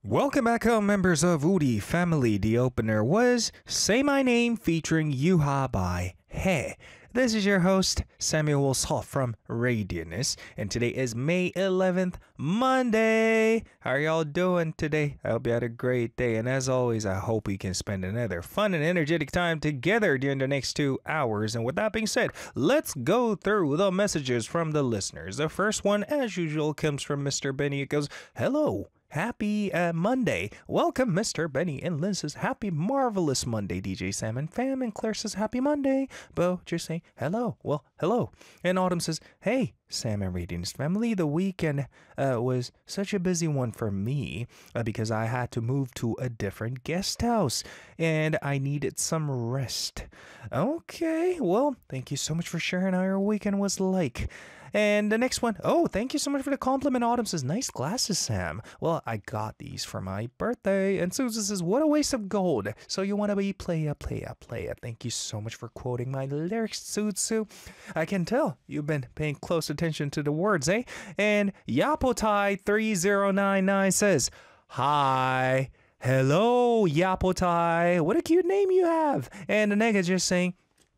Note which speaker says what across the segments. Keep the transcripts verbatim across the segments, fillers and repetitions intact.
Speaker 1: Welcome back home, members of Woody Family. The opener was Say My Name featuring Yuha by Hey. This is your host, Samuel Seo from Radianus, and today is May eleventh, Monday. How are y'all doing today? I hope you had a great day, and as always, I hope we can spend another fun and energetic time together during the next two hours. And with that being said, let's go through the messages from the listeners. The first one, as usual, comes from Mister Benny. It goes, hello. Happy uh, Monday. Welcome, Mister Benny. And Lynn says, happy marvelous Monday, D J Sam and Fam. And Claire says, happy Monday. Bo just saying, hello. Well, hello. And Autumn says, hey, Sam and Radiance family. The weekend uh, was such a busy one for me uh, because I had to move to a different guest house and I needed some rest. Okay, well, thank you so much for sharing how your weekend was like. And the next one, oh, thank you so much for the compliment. Autumn says, nice glasses, Sam. Well, I got these for my birthday. And Susan says, what a waste of gold. So you want to be playa, playa, playa. Thank you so much for quoting my lyrics, Suzu. I can tell you've been paying close attention to the words, eh? And Yapotai three zero nine nine says, hi. Hello, Yapotai. What a cute name you have. And the nigga just saying,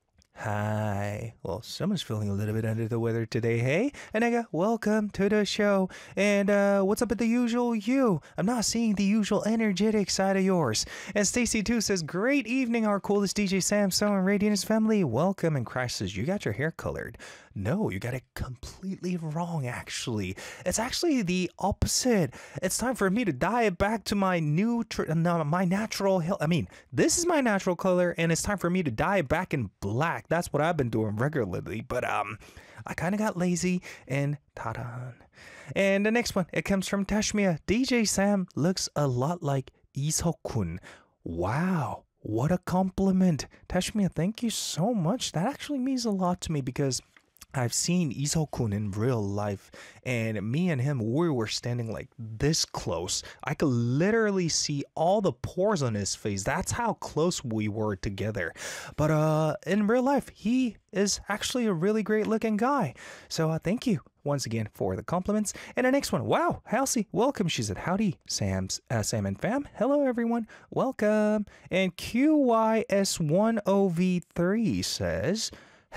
Speaker 1: hi. Well, someone's feeling a little bit under the weather today, hey? Anega, welcome to the show. And uh, what's up with the usual you? I'm not seeing the usual energetic side of yours. And Stacy too says, great evening, our coolest D J Sam, so and Radiance family. Welcome. And Christ says, you got your hair colored. No, you got it completely wrong, actually. It's actually the opposite. It's time for me to dye it back to my new, tr- no, my natural, I mean, this is my natural color, and it's time for me to dye it back in black. That's what I've been doing regularly, but um, I kind of got lazy, and ta-da. And the next one, it comes from Tashmia. D J Sam looks a lot like Isokun. Wow. What a compliment. Tashmia, thank you so much. That actually means a lot to me because I've seen Isokun in real life, and me and him, we were standing like this close. I could literally see all the pores on his face. That's how close we were together. But uh, in real life, he is actually a really great looking guy. So uh, thank you once again for the compliments. And the next one, wow, Halsey, welcome. She said, howdy, Sam's, uh, Sam and Fam. Hello, everyone. Welcome. And Q Y S one O V three says,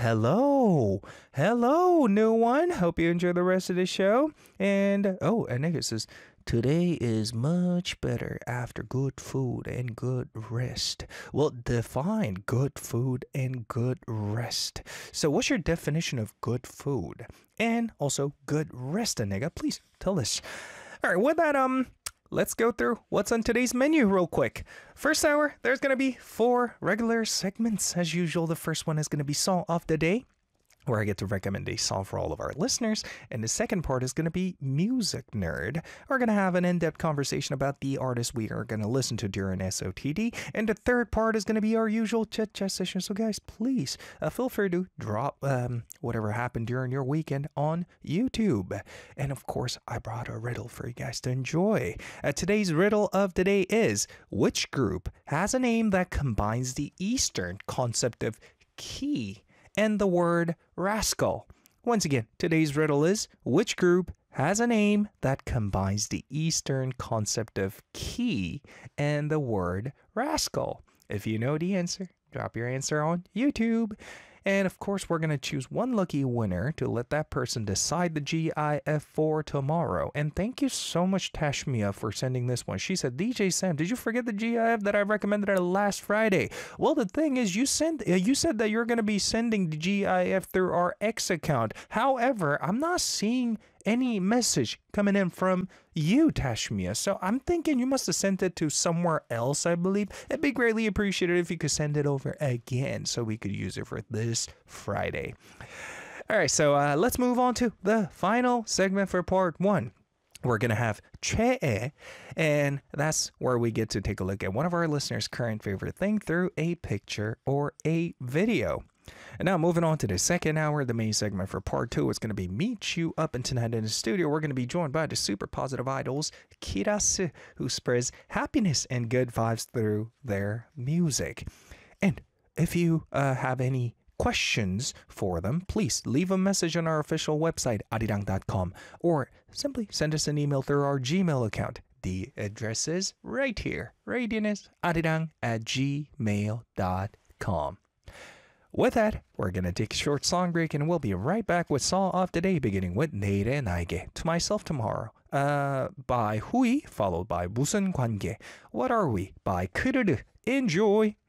Speaker 1: hello, hello, new one. Hope you enjoy the rest of the show. And, oh, and Nigga says, today is much better after good food and good rest. Well, define good food and good rest. So what's your definition of good food? And also good rest, Nigga? Please tell us. All right, with that, um... let's go through what's on today's menu real quick. First hour, there's going to be four regular segments. As usual, the first one is going to be Song of the Day, where I get to recommend a song for all of our listeners. And the second part is going to be Music Nerd. We're going to have an in-depth conversation about the artists we are going to listen to during S O T D. And the third part is going to be our usual chit-chat session. So guys, please uh, feel free to drop um, whatever happened during your weekend on YouTube. And of course, I brought a riddle for you guys to enjoy. Uh, today's riddle of the day is, which group has a name that combines the Eastern concept of key and the word rascal? Once again, today's riddle is, which group has a name that combines the Eastern concept of key and the word rascal? If you know the answer, drop your answer on YouTube. And of course, we're going to choose one lucky winner to let that person decide the G I F for tomorrow. And thank you so much, Tashmia, for sending this one. She said, D J Sam, did you forget the G I F that I recommended last Friday? Well, the thing is, you sent, uh, you said that you're going to be sending the G I F through our X account. However, I'm not seeing any message coming in from you, Tashmia. So I'm thinking you must have sent it to somewhere else, I believe. It'd be greatly appreciated if you could send it over again so we could use it for this Friday. All right, so uh, let's move on to the final segment for part one. We're going to have Che, and that's where we get to take a look at one of our listeners' current favorite thing through a picture or a video. And now moving on to the second hour, the main segment for part two is going to be Meet You Up. And tonight in the studio, we're going to be joined by the super positive idols, Kirasu, who spreads happiness and good vibes through their music. And if you uh, have any questions for them, please leave a message on our official website, arirang dot com, or simply send us an email through our Gmail account, The address is right here, radionisariran at gmail dot com. With that, we're going to take a short song break and we'll be right back with Song of the Day, beginning with 내일의 나에게, To Myself Tomorrow, uh, by Hui, followed by 무슨 관계, What Are We, by 크르르. Enjoy!